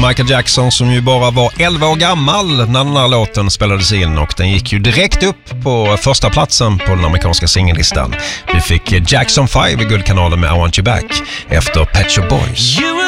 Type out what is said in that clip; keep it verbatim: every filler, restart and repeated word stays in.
Michael Jackson som ju bara var elva år gammal när den här låten spelades in, och den gick ju direkt upp på första platsen på den amerikanska singellistan. Vi fick Jackson five i guldkanalen med I Want You Back efter Pet Shop Boys.